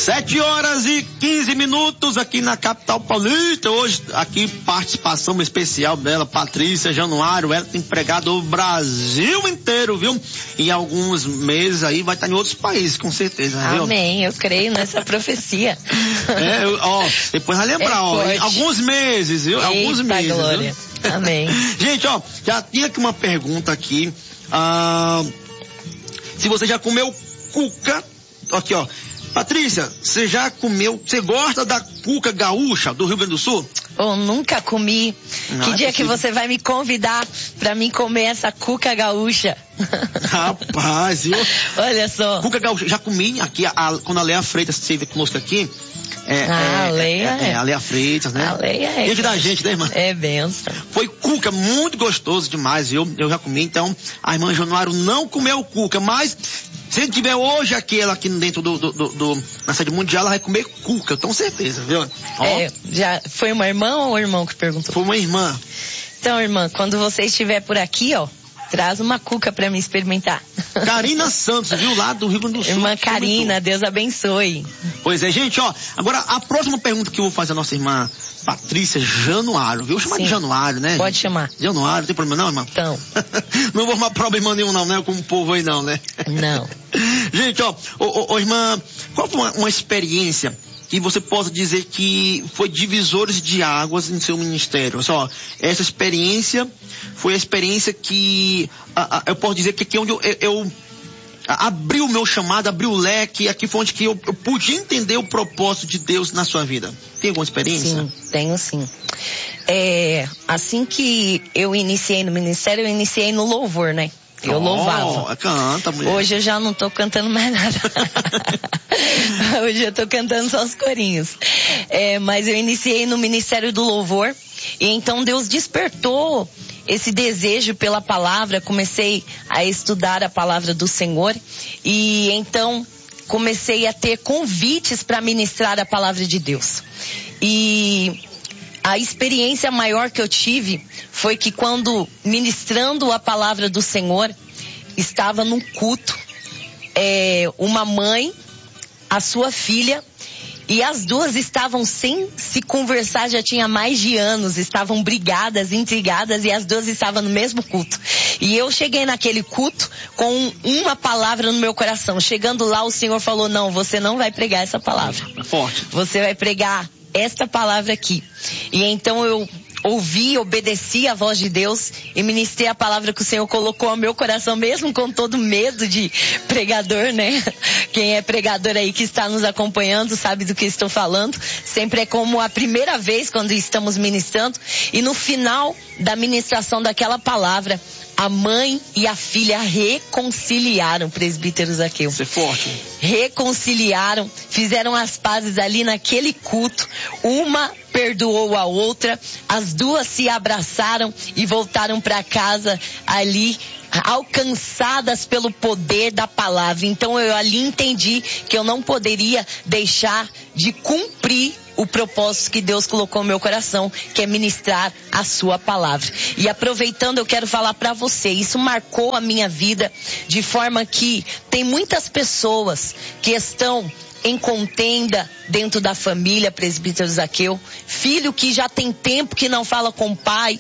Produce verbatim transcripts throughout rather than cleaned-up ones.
Sete horas e quinze minutos aqui na capital paulista. Hoje, aqui, participação especial dela, Patrícia Januário. Ela tem empregado o Brasil inteiro, viu? Em alguns meses aí vai estar em outros países, com certeza, viu? Amém, eu creio nessa profecia. É, eu, ó, depois vai lembrar, é ó, em alguns meses, viu? Eita, alguns meses, glória. Viu? Amém. Gente, ó, já tinha aqui uma pergunta aqui. Ah, se você já comeu cuca, aqui, ó. Patrícia, você já comeu, você gosta da cuca gaúcha do Rio Grande do Sul? Eu nunca comi. Não que é dia possível. que você vai me convidar pra mim comer essa cuca gaúcha? Rapaz, viu? Olha só. Cuca gaúcha, já comi aqui, a, a, quando a Leia Freitas esteve conosco aqui. É, ah, é, a Leia é, é. é. A Leia Freitas, né? A Leia é. Gente da gente, né, irmã? É benção. Foi cuca, muito gostoso demais, viu? Eu já comi, então a irmã Januário não comeu cuca, mas se ele tiver hoje aqui, ela aqui dentro do, do, do, do na sede mundial, ela vai comer cuca, eu tenho certeza, viu? Ó, é, já foi uma irmã ou um irmão que perguntou? Foi uma irmã. Então, irmã, quando você estiver por aqui, ó, traz uma cuca pra me experimentar. Karina Santos, viu? Lá do Rio Grande do Sul. Irmã Karina, Deus abençoe. Pois é, gente, ó, agora a próxima pergunta que eu vou fazer à nossa irmã Patrícia Januário, viu? Eu vou chamar Sim. de Januário, né? Pode chamar. Januário, não tem problema não, irmã? Então. Não vou arrumar problema nenhum não, né? Com o povo aí não, né? Não. Gente, ó, ô, ô, ô, irmã, qual foi uma, uma experiência que você possa dizer que foi divisores de águas em seu ministério? Só, essa experiência foi a experiência que a, a, eu posso dizer que aqui é onde eu, eu, eu abri o meu chamado, abri o leque, aqui foi onde que eu, eu pude entender o propósito de Deus na sua vida. Tem alguma experiência? Sim, tenho sim. É, assim que eu iniciei no ministério, eu iniciei no louvor, né? Eu oh, louvava. Canta, mulher. Hoje eu já não tô cantando mais nada. Hoje eu tô cantando só os corinhos. É, mas eu iniciei no ministério do louvor. E então Deus despertou esse desejo pela palavra. Comecei a estudar a palavra do Senhor. E então comecei a ter convites para ministrar a palavra de Deus. E a experiência maior que eu tive foi que quando ministrando a palavra do Senhor, estava num culto, é, uma mãe, a sua filha, e as duas estavam sem se conversar, já tinha mais de anos, estavam brigadas, intrigadas, e as duas estavam no mesmo culto. E eu cheguei naquele culto com uma palavra no meu coração. Chegando lá, o Senhor falou, não, você não vai pregar essa palavra. Forte. Você vai pregar esta palavra aqui. E então eu ouvi, obedeci a voz de Deus e ministrei a palavra que o Senhor colocou ao meu coração, mesmo com todo medo de pregador, né? Quem é pregador aí que está nos acompanhando sabe do que estou falando. Sempre é como a primeira vez quando estamos ministrando. E no final da ministração daquela palavra, a mãe e a filha reconciliaram, presbítero Zaqueu. Isso é forte. Reconciliaram, fizeram as pazes ali naquele culto. Uma perdoou a outra, as duas se abraçaram e voltaram para casa ali, alcançadas pelo poder da palavra. Então eu ali entendi que eu não poderia deixar de cumprir o propósito que Deus colocou no meu coração, que é ministrar a sua palavra. E aproveitando, eu quero falar para você, isso marcou a minha vida de forma que tem muitas pessoas que estão em contenda dentro da família, presbítero Zaqueu, filho que já tem tempo que não fala com o pai,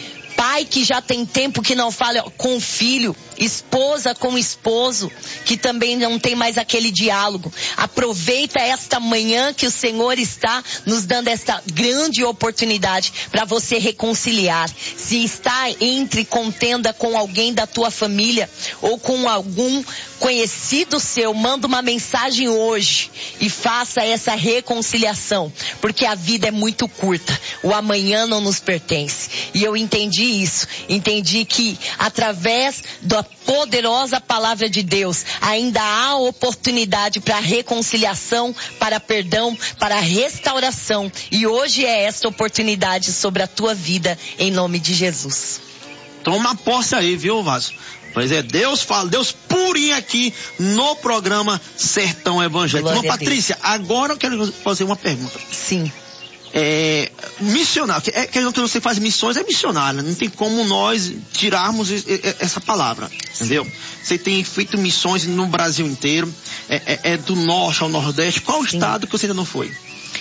pai que já tem tempo que não fala com o filho, esposa com o esposo, que também não tem mais aquele diálogo. Aproveita esta manhã que o Senhor está nos dando esta grande oportunidade para você reconciliar. Se está entre contenda com alguém da tua família ou com algum conhecido seu, manda uma mensagem hoje e faça essa reconciliação, porque a vida é muito curta, o amanhã não nos pertence. E eu entendi isso, entendi que através da poderosa palavra de Deus ainda há oportunidade para reconciliação, para perdão, para restauração, e hoje é esta oportunidade sobre a tua vida, em nome de Jesus. Toma posse aí, viu, Vaso? Pois é, Deus fala, Deus purinho aqui no programa Sertão Evangélico. Irmã Patrícia, agora eu quero fazer uma pergunta. Sim. é, missionário, que, é, que você faz missões é missionário, não tem como nós tirarmos essa palavra, entendeu? Você tem feito missões no Brasil inteiro, é, é, é do norte ao nordeste. Qual Sim. estado que você ainda não foi?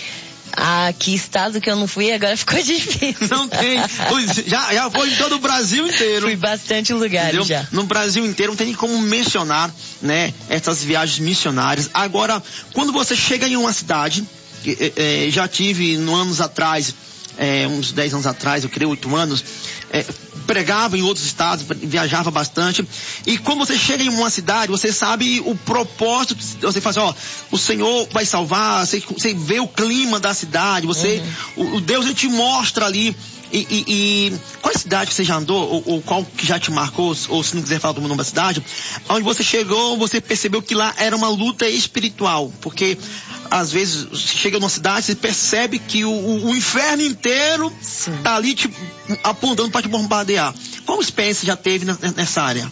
Ah, que estado que eu não fui, agora ficou difícil. Não tem. Já, já foi em todo o Brasil inteiro. Fui bastante lugares entendeu? já. No Brasil inteiro não tem nem como mencionar, né, essas viagens missionárias. Agora, quando você chega em uma cidade, é, é, já tive no anos atrás, é, uns dez anos atrás, eu creio, oito anos, é, pregava em outros estados, viajava bastante, e quando você chega em uma cidade, você sabe o propósito, você fala assim, ó, o Senhor vai salvar, você, você vê o clima da cidade, você, uhum. o, o Deus ele te mostra ali, e, e, e qual cidade que você já andou, ou, ou qual que já te marcou, ou se não quiser falar do nome da cidade, onde você chegou, você percebeu que lá era uma luta espiritual, porque às vezes você chega numa cidade, você percebe que o, o, o inferno inteiro Sim. tá ali te apontando para te bombardear. Qual experiência você já teve nessa área?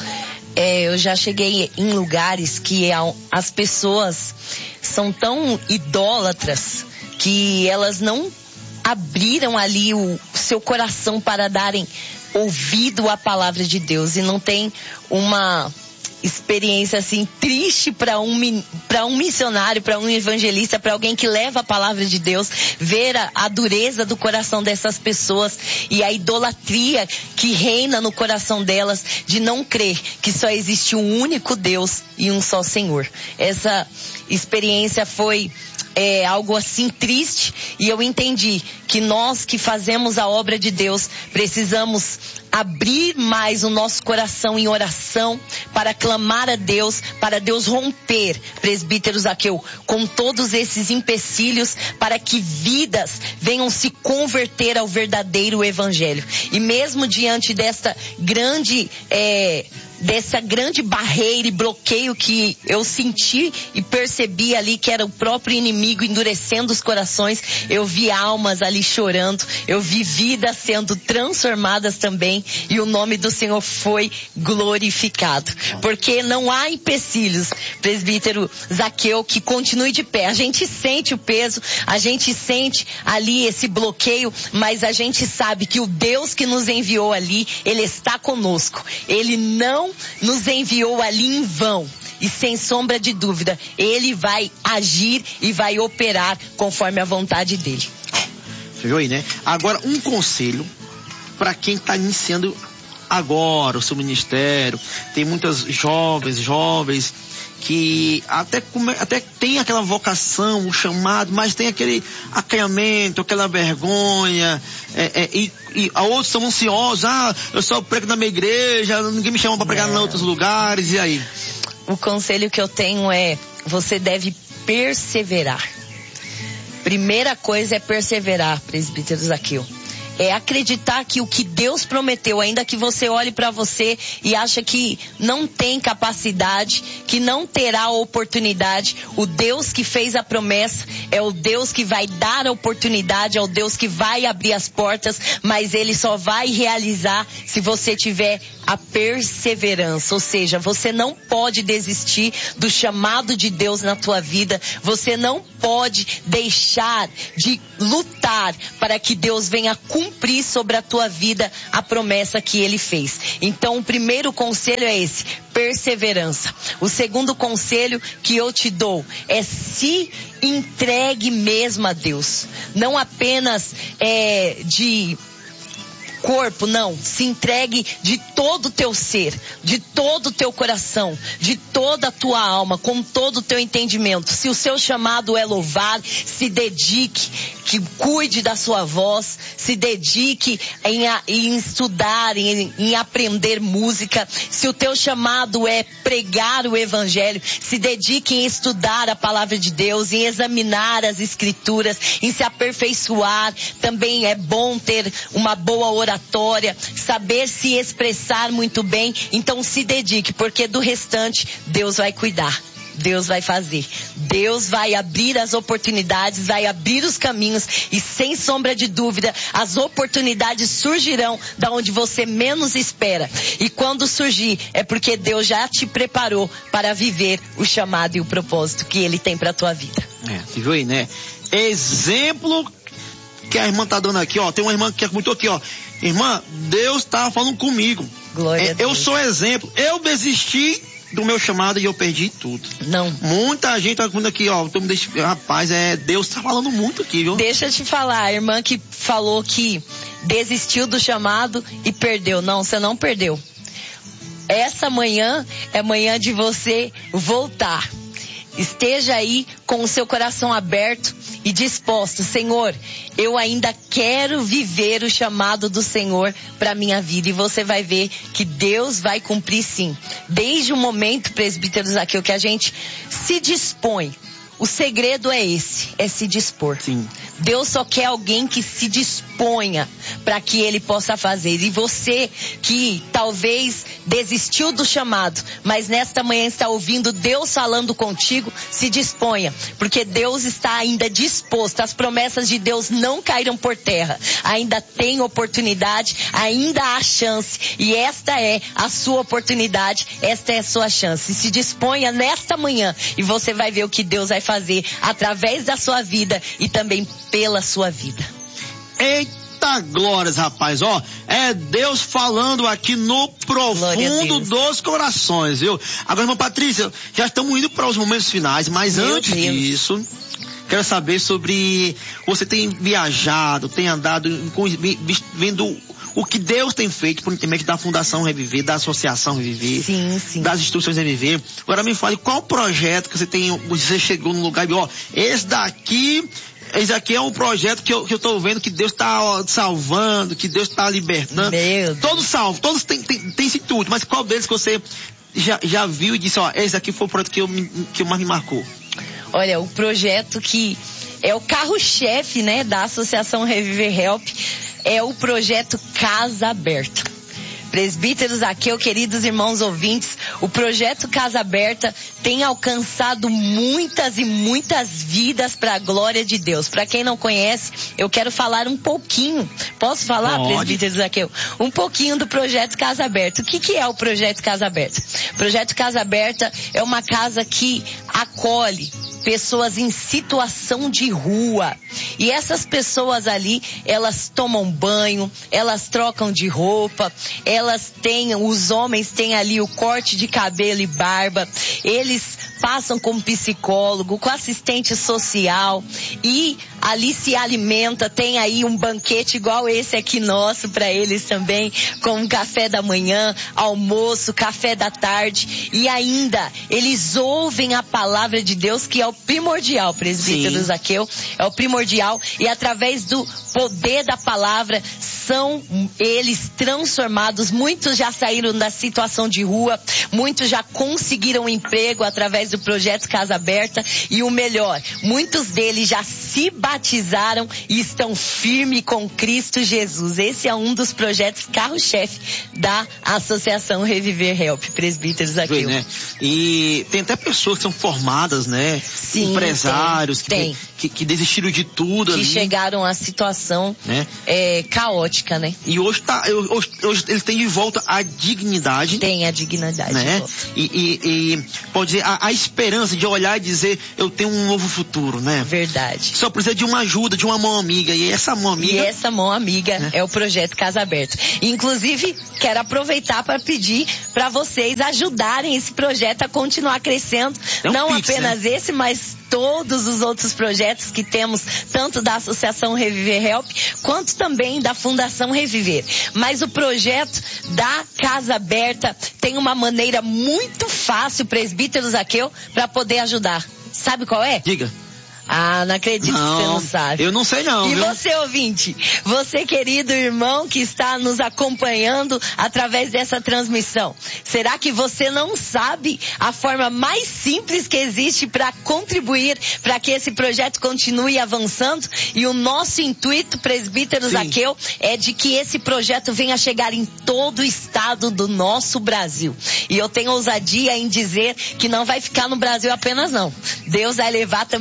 É, eu já cheguei em lugares que as pessoas são tão idólatras que elas não abriram ali o seu coração para darem ouvido à palavra de Deus, e não tem uma experiência assim triste para um para um missionário, para um evangelista, para alguém que leva a palavra de Deus, ver a, a dureza do coração dessas pessoas e a idolatria que reina no coração delas de não crer que só existe um único Deus e um só Senhor. Essa experiência foi É algo assim triste, e eu entendi que nós que fazemos a obra de Deus precisamos abrir mais o nosso coração em oração para clamar a Deus, para Deus romper, presbítero Zaqueu, com todos esses empecilhos, para que vidas venham se converter ao verdadeiro evangelho. E mesmo diante desta grande é, dessa grande barreira e bloqueio que eu senti e percebi ali que era o próprio inimigo endurecendo os corações, eu vi almas ali chorando, eu vi vidas sendo transformadas também, e o nome do Senhor foi glorificado, porque não há empecilhos, presbítero Zaqueu, que continue de pé. A gente sente o peso, a gente sente ali esse bloqueio, mas a gente sabe que o Deus que nos enviou ali, Ele está conosco, Ele não nos enviou ali em vão, e sem sombra de dúvida, Ele vai agir e vai operar conforme a vontade dEle. Você viu aí, né? Agora, um conselho para quem está iniciando agora o seu ministério. Tem muitas jovens, jovens que até, come, até tem aquela vocação, o chamado, mas tem aquele acanhamento, aquela vergonha, é, é, e, e a outros são ansiosos, ah, eu só prego na minha igreja, ninguém me chama para pregar é. em outros lugares, e aí? O conselho que eu tenho é, você deve perseverar. Primeira coisa é perseverar, presbítero Zaqueu. É acreditar que o que Deus prometeu, ainda que você olhe para você e acha que não tem capacidade, que não terá oportunidade, o Deus que fez a promessa é o Deus que vai dar a oportunidade, é o Deus que vai abrir as portas, mas Ele só vai realizar se você tiver a perseverança. Ou seja, você não pode desistir do chamado de Deus na tua vida, você não pode deixar de lutar para que Deus venha cumprir sobre a tua vida a promessa que Ele fez. Então, o primeiro conselho é esse, perseverança. O segundo conselho que eu te dou é se entregue mesmo a Deus. Não apenas é, de corpo, não. Se entregue de todo o teu ser, de todo o teu coração, de toda a tua alma, com todo o teu entendimento. Se o seu chamado é louvar, se dedique, que cuide da sua voz, se dedique em, a, em estudar, em, em aprender música. Se o teu chamado é pregar o evangelho, se dedique em estudar a palavra de Deus, em examinar as escrituras, em se aperfeiçoar. Também é bom ter uma boa oração, saber se expressar muito bem. Então se dedique, porque do restante Deus vai cuidar, Deus vai fazer, Deus vai abrir as oportunidades, vai abrir os caminhos, e sem sombra de dúvida as oportunidades surgirão da onde você menos espera, e quando surgir é porque Deus já te preparou para viver o chamado e o propósito que Ele tem para a tua vida. É, você viu aí, né? Exemplo que a irmã tá dando aqui, ó. Tem uma irmã que comentou aqui, ó. Irmã, Deus tá falando comigo. Glória é, a Deus. Eu sou exemplo. Eu desisti do meu chamado e eu perdi tudo. Não. Muita gente tá falando aqui, ó. Rapaz, é, Deus tá falando muito aqui, viu? Deixa eu te falar, a irmã que falou que desistiu do chamado e perdeu. Não, você não perdeu. Essa manhã é manhã de você voltar. Esteja aí com o seu coração aberto e disposto. Senhor, eu ainda quero viver o chamado do Senhor para minha vida. E você vai ver que Deus vai cumprir sim. Desde o momento, presbítero Zaqueu, que a gente se dispõe. O segredo é esse, é se dispor. Sim. Deus só quer alguém que se disponha para que Ele possa fazer. E você que talvez desistiu do chamado, mas nesta manhã está ouvindo Deus falando contigo, se disponha. Porque Deus está ainda disposto. As promessas de Deus não caíram por terra. Ainda tem oportunidade, ainda há chance. E esta é a sua oportunidade, esta é a sua chance. Se disponha nesta manhã e você vai ver o que Deus vai fazer. fazer através da sua vida e também pela sua vida. Eita glórias, rapaz, ó, é Deus falando aqui no profundo dos corações, viu? Agora, irmã Patrícia, já estamos indo para os momentos finais, mas Meu antes Deus. disso, quero saber sobre, você tem viajado, tem andado, vendo o que Deus tem feito por intermédio da Fundação Reviver, da Associação Reviver, sim, sim. das instituições Reviver. Agora me fale, qual projeto que você tem, você chegou no lugar e ó, esse daqui, esse aqui é um projeto que eu, que eu tô vendo que Deus tá salvando, que Deus tá libertando. Meu todos salvos, todos têm, têm, têm esse tudo, mas qual deles que você já, já viu e disse, ó, esse aqui foi o projeto que, eu, que mais me marcou? Olha, o projeto que é o carro-chefe, né, da Associação Reviver Help, é o projeto Casa Aberta. Presbítero Zaqueu, queridos irmãos ouvintes, o projeto Casa Aberta tem alcançado muitas e muitas vidas para a glória de Deus. Para quem não conhece, eu quero falar um pouquinho. Posso falar, Pode. Presbítero Zaqueu? Um pouquinho do projeto Casa Aberta. O que, que é o projeto Casa Aberta? O projeto Casa Aberta é uma casa que acolhe pessoas em situação de rua. E essas pessoas ali, elas tomam banho, elas trocam de roupa, elas têm, os homens têm ali o corte de cabelo e barba, eles passam com psicólogo, com assistente social e ali se alimenta, tem aí um banquete igual esse aqui nosso para eles também, com um café da manhã, almoço, café da tarde e ainda eles ouvem a palavra de Deus, que é o primordial, presbítero Sim. Zaqueu, é o primordial, e através do poder da palavra são eles transformados. Muitos já saíram da situação de rua, muitos já conseguiram emprego através do projeto Casa Aberta e o melhor, muitos deles já se batizaram e estão firmes com Cristo Jesus. Esse é um dos projetos carro-chefe da Associação Reviver Help, presbíteros aqui. Né? E tem até pessoas que são formadas, né? Sim, empresários tem, que, tem. Que, que desistiram de tudo que ali. chegaram a situação né? é, caótica, né? E hoje, tá, hoje, hoje eles têm de volta a dignidade. Tem a dignidade. Né? E, e, e pode dizer, a, a esperança de olhar e dizer, eu tenho um novo futuro, né? Verdade. Só precisa de uma ajuda, de uma mão amiga. E essa mão amiga... E essa mão amiga né? é o projeto Casa Aberta. Inclusive, quero aproveitar para pedir para vocês ajudarem esse projeto a continuar crescendo. É um Não pix, apenas né? esse, mas todos os outros projetos que temos, tanto da Associação Reviver Help, quanto também da Fundação Reviver. Mas o projeto da Casa Aberta tem uma maneira muito fácil, presbítero Zaqueu, para poder ajudar. Sabe qual é? Diga. Ah, não acredito não, que você não sabe. Eu não sei não. E viu? você, ouvinte, você, querido irmão que está nos acompanhando através dessa transmissão, será que você não sabe a forma mais simples que existe para contribuir para que esse projeto continue avançando? E o nosso intuito, presbítero Sim. Zaqueu, é de que esse projeto venha chegar em todo o estado do nosso Brasil. E eu tenho ousadia em dizer que não vai ficar no Brasil apenas não. Deus vai levar também para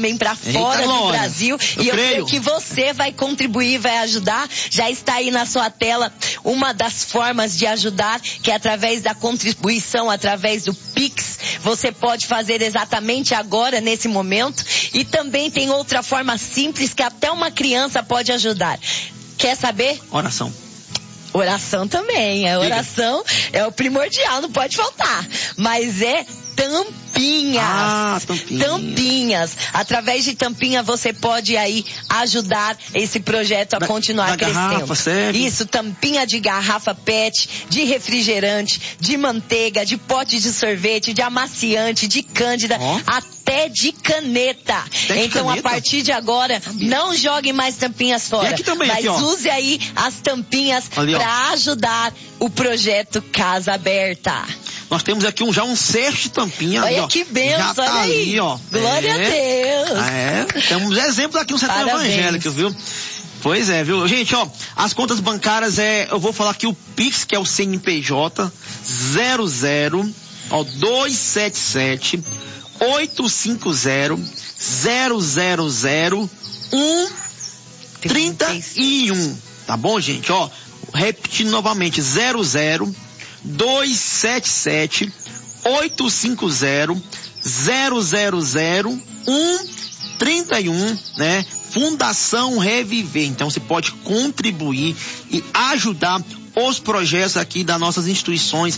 fora do Brasil. Eu e eu creio. creio que você vai contribuir, vai ajudar. Já está aí na sua tela uma das formas de ajudar, que é através da contribuição, através do Pix. Você pode fazer exatamente agora, nesse momento. E também tem outra forma simples que até uma criança pode ajudar. Quer saber? Oração. Oração também. A oração é o primordial, não pode faltar. Mas é tampinhas. Ah, tampinhas. Tampinhas. Através de tampinha você pode aí ajudar esse projeto a da, continuar da crescendo. Garrafa, serve? Isso, tampinha de garrafa pet, de refrigerante, de manteiga, de pote de sorvete, de amaciante, de cândida, oh. até de caneta. Até então, de caneta? A partir de agora, não jogue mais tampinhas fora. E aqui também, mas aqui, ó. use aí as tampinhas para ajudar o projeto Casa Aberta. Nós temos aqui um, já um cesto de tampinha. Olha ali, ó. que benção, já tá olha aí. ali, ó. Glória é. a Deus. Ah, é. Temos exemplos aqui no setor evangélico, viu? Pois é, viu? Gente, ó, as contas bancárias é, eu vou falar aqui o Pix, que é o C N P J, zero zero, ó, dois sete sete, oito cinco zero, zero zero zero, um trinta e um. Tá bom, gente? Ó, repetindo novamente, zero zero, dois sete sete, oito cinco zero, zero zero zero, um trinta e um, né? Fundação Reviver. Então você pode contribuir e ajudar os projetos aqui das nossas instituições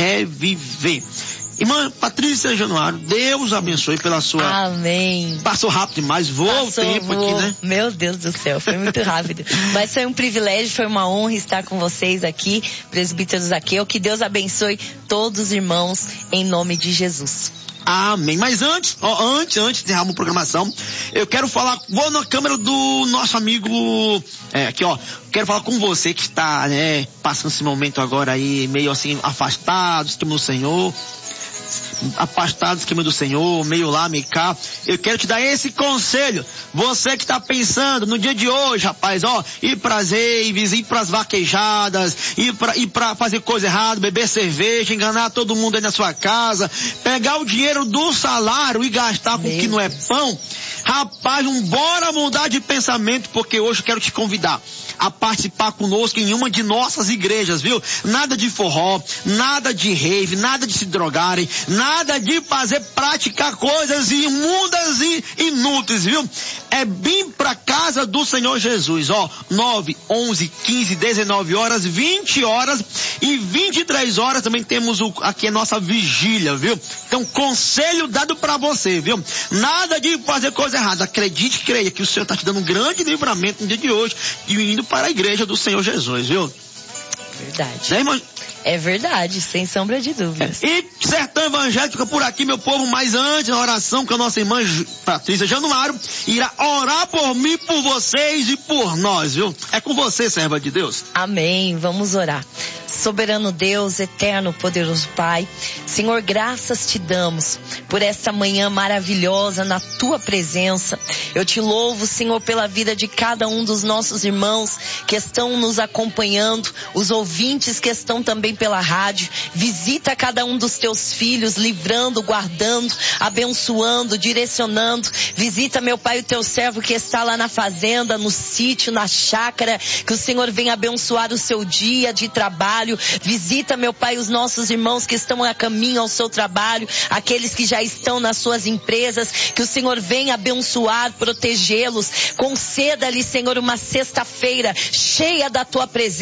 Reviver. Irmã Patrícia Januário, Deus abençoe pela sua... Amém. Passou rápido demais, voou o tempo voou. aqui, né? Meu Deus do céu, foi muito rápido. Mas foi um privilégio, foi uma honra estar com vocês aqui, presbítero Zaqueu. Que Deus abençoe todos os irmãos, em nome de Jesus. Amém. Mas antes, ó, antes, antes de encerrar a programação, eu quero falar, vou na câmera do nosso amigo, é, aqui ó, quero falar com você que está, né, passando esse momento agora aí, meio assim, afastado, esquema do Senhor, afastado do esquema do Senhor, meio lá, meio cá. Eu quero te dar esse conselho. Você que está pensando no dia de hoje, rapaz, ó, ir pras raves, ir pras vaquejadas, ir pra, ir pra fazer coisa errada, beber cerveja, enganar todo mundo aí na sua casa, pegar o dinheiro do salário e gastar com o que não é pão. Rapaz, um bora mudar de pensamento, porque hoje eu quero te convidar a participar conosco em uma de nossas igrejas, viu? Nada de forró, nada de rave, nada de se drogarem, nada de fazer, praticar coisas imundas e inúteis, viu? É bem pra casa do Senhor Jesus, ó, nove, onze, quinze, dezenove horas, vinte horas e vinte e três horas também temos o, aqui a nossa vigília, viu? Então, conselho dado pra você, viu? Nada de fazer coisa errada, acredite e creia que o Senhor tá te dando um grande livramento no dia de hoje, e indo para a igreja do Senhor Jesus, viu? Verdade. Né, irmão? É verdade, sem sombra de dúvidas. E Sertão Evangélico fica por aqui, meu povo, mas antes, na oração que a nossa irmã Patrícia Januário irá orar por mim, por vocês e por nós, viu? É com você, serva de Deus. Amém, vamos orar. Soberano Deus, eterno, poderoso Pai, Senhor, graças te damos por essa manhã maravilhosa na tua presença. Eu te louvo, Senhor, pela vida de cada um dos nossos irmãos que estão nos acompanhando, os ouvintes que estão também pela rádio. Visita cada um dos teus filhos, livrando, guardando, abençoando, direcionando. Visita, meu Pai, o teu servo que está lá na fazenda, no sítio, na chácara, que o Senhor venha abençoar o seu dia de trabalho. Visita, meu Pai, os nossos irmãos que estão a caminho ao seu trabalho, aqueles que já estão nas suas empresas, que o Senhor venha abençoar, protegê-los. Conceda-lhe, Senhor, uma sexta-feira cheia da tua presença.